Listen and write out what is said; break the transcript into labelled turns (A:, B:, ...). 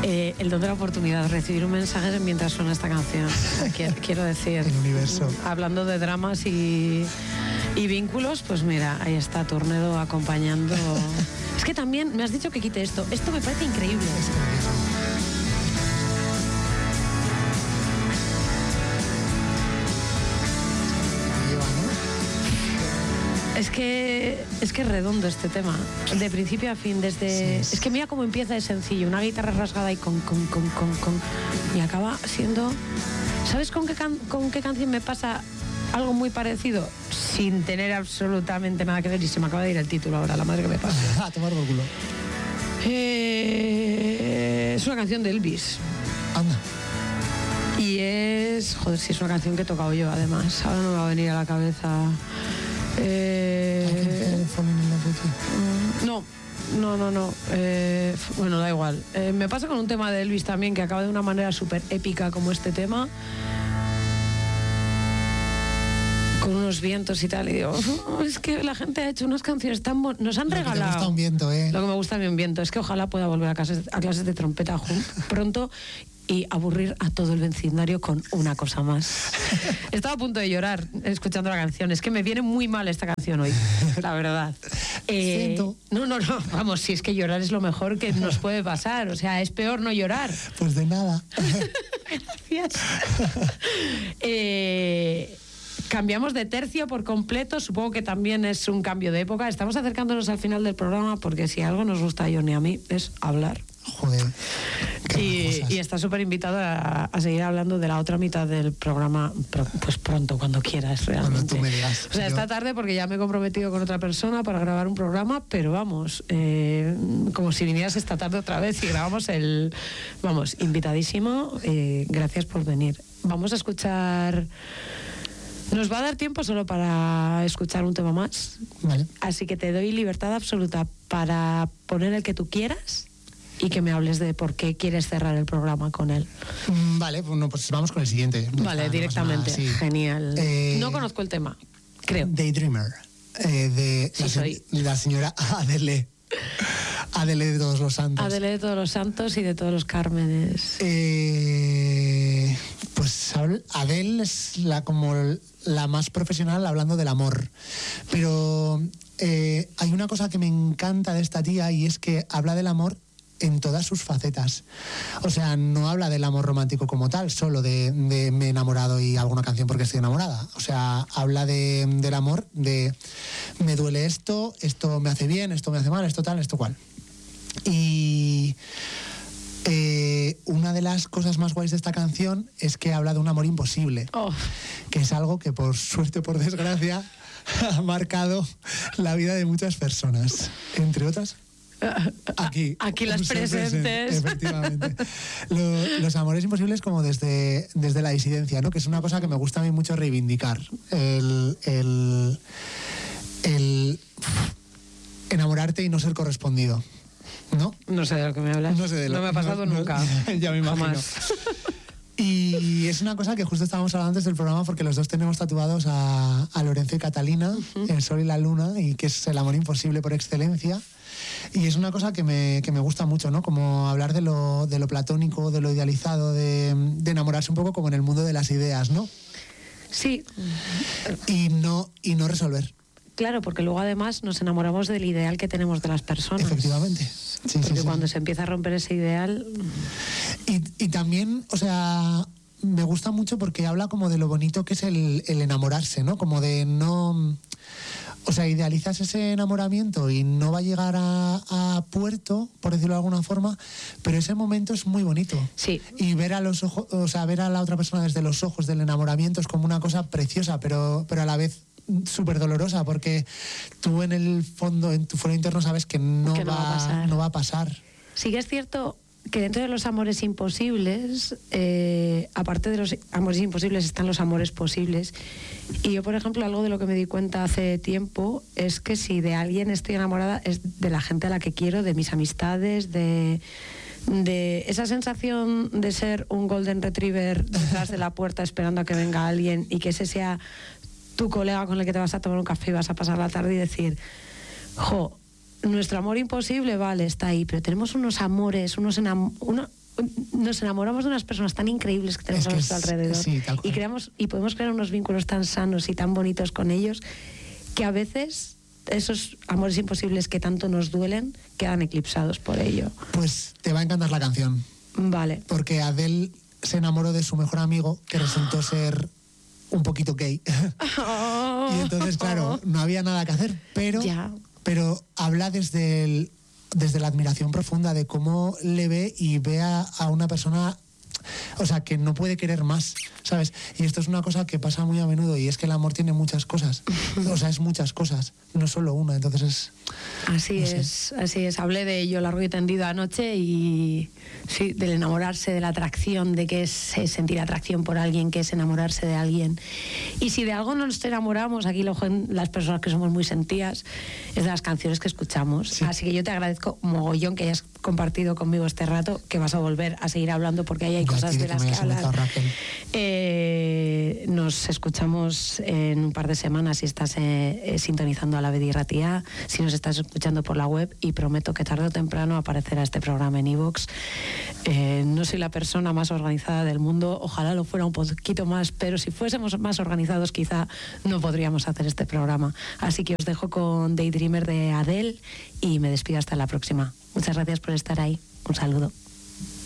A: el don de la oportunidad, recibir un mensaje mientras suena esta canción. Quiero decir,
B: el universo.
A: Hablando de dramas y vínculos, pues mira, ahí está Tornero acompañando. Es que también me has dicho que quite esto. Esto me parece increíble. Es que es redondo este tema, de principio a fin, desde... Sí. Es que mira cómo empieza de sencillo, una guitarra rasgada y con y acaba siendo... ¿Sabes con qué canción me pasa algo muy parecido? Sin tener absolutamente nada que ver, y se me acaba de ir el título ahora, la madre que me pasa.
B: A tomar por culo.
A: Es una canción de Elvis.
B: Anda.
A: Y es... Joder, sí, es una canción que he tocado yo, además. Ahora no me va a venir a la cabeza... No. Bueno, da igual. Me pasa con un tema de Elvis también, que acaba de una manera súper épica como este tema, con unos vientos y tal, y digo, es que la gente ha hecho unas canciones tan bonitas, nos han regalado.
B: Lo que te gusta un viento,
A: Lo que me gusta a mí un viento, es que ojalá pueda volver a clases de trompeta pronto y aburrir a todo el vecindario con una cosa más. Estaba a punto de llorar escuchando la canción. Es que me viene muy mal esta canción hoy, la verdad. No, vamos, si es que llorar es lo mejor que nos puede pasar. O sea, es peor no llorar.
B: Pues de nada.
A: Gracias. Cambiamos de tercio por completo. Supongo que también es un cambio de época. Estamos acercándonos al final del programa, porque si algo nos gusta a Jon y a mí es hablar.
B: Joder.
A: Y está súper invitado a seguir hablando de la otra mitad del programa, pues pronto, cuando quieras, realmente.
B: Cuando tú me digas.
A: O sea, esta tarde, porque ya me he comprometido con otra persona para grabar un programa, pero vamos, como si vinieras esta tarde otra vez y grabamos Vamos, invitadísimo, gracias por venir. Vamos a escuchar... Nos va a dar tiempo solo para escuchar un tema más.
B: Vale.
A: Así que te doy libertad absoluta para poner el que tú quieras y que me hables de por qué quieres cerrar el programa con él.
B: Vale, bueno, pues vamos con el siguiente.
A: Vale, directamente.
B: Sí.
A: Genial. No conozco el tema, creo.
B: Daydreamer, de la señora Adele. Adele de Todos los Santos.
A: Adele de Todos los Santos y de todos los Cármenes.
B: Pues Adele es como la más profesional hablando del amor. Pero hay una cosa que me encanta de esta tía, y es que habla del amor en todas sus facetas. O sea, no habla del amor romántico como tal, solo de me he enamorado y hago una canción porque estoy enamorada. O sea, habla del amor, de me duele esto me hace bien, esto me hace mal, esto tal, esto cual. Y una de las cosas más guays de esta canción es que habla de un amor imposible, que es algo que por suerte o por desgracia ha marcado la vida de muchas personas, entre otras aquí
A: las presentes.
B: Efectivamente. Los amores imposibles como desde la disidencia, ¿no? Que es una cosa que me gusta a mí mucho reivindicar, el enamorarte y no ser correspondido, ¿no?
A: No sé de lo que me hablas. No me ha pasado nunca.
B: Ya me imagino.
A: Jamás.
B: Y es una cosa que justo estábamos hablando antes del programa, porque los dos tenemos tatuados a Lorenzo y Catalina, el sol y la luna, y que es el amor imposible por excelencia. Y es una cosa que me gusta mucho, ¿no? Como hablar de lo platónico, de lo idealizado, de enamorarse un poco como en el mundo de las ideas, ¿no?
A: Sí.
B: Y no resolver.
A: Claro, porque luego además nos enamoramos del ideal que tenemos de las personas.
B: Efectivamente. Sí,
A: porque
B: sí,
A: cuando se empieza a romper ese ideal...
B: Y también, o sea, me gusta mucho porque habla como de lo bonito que es el enamorarse, ¿no? Como de no... O sea, idealizas ese enamoramiento y no va a llegar a puerto, por decirlo de alguna forma, pero ese momento es muy bonito.
A: Sí.
B: Y ver a los ojos, o sea, ver a la otra persona desde los ojos del enamoramiento es como una cosa preciosa, pero a la vez súper dolorosa, porque tú en el fondo, en tu foro interno, sabes que no va a pasar.
A: Sí que es cierto que dentro de los amores imposibles, aparte de los amores imposibles, están los amores posibles. Y yo, por ejemplo, algo de lo que me di cuenta hace tiempo es que si de alguien estoy enamorada es de la gente a la que quiero, de mis amistades, de esa sensación de ser un golden retriever detrás de la puerta esperando a que venga alguien y que ese sea tu colega con el que te vas a tomar un café y vas a pasar la tarde y decir, nuestro amor imposible, vale, está ahí, pero tenemos unos amores, nos enamoramos de unas personas tan increíbles que tenemos a nuestro alrededor,
B: sí, tal cual.
A: y podemos crear unos vínculos tan sanos y tan bonitos con ellos, que a veces esos amores imposibles que tanto nos duelen quedan eclipsados por ello.
B: Pues te va a encantar la canción.
A: Vale.
B: Porque Adele se enamoró de su mejor amigo, que resultó ser un poquito gay. Y entonces, claro, no había nada que hacer, pero habla desde la admiración profunda de cómo le ve y ve a una persona, o sea, que no puede querer más, ¿sabes? Y esto es una cosa que pasa muy a menudo, y es que el amor tiene muchas cosas, o sea, es muchas cosas, no solo una, entonces es...
A: Así es. Hablé de ello largo y tendido anoche, y sí, del enamorarse, de la atracción, de qué es sentir atracción por alguien, qué es enamorarse de alguien. Y si de algo no nos enamoramos, aquí las personas que somos muy sentidas, es de las canciones que escuchamos. Sí. Así que yo te agradezco mogollón que hayas compartido conmigo este rato, que vas a volver a seguir hablando, porque ahí hay cosas de las que hablar. Nos escuchamos en un par de semanas si estás sintonizando a la Bedi Ratia, si nos estás escuchando por la web, y prometo que tarde o temprano aparecerá este programa en iVoox. No soy la persona más organizada del mundo, ojalá lo fuera un poquito más, pero si fuésemos más organizados quizá no podríamos hacer este programa. Así que os dejo con Daydreamer de Adele y me despido hasta la próxima. Muchas gracias por estar ahí. Un saludo.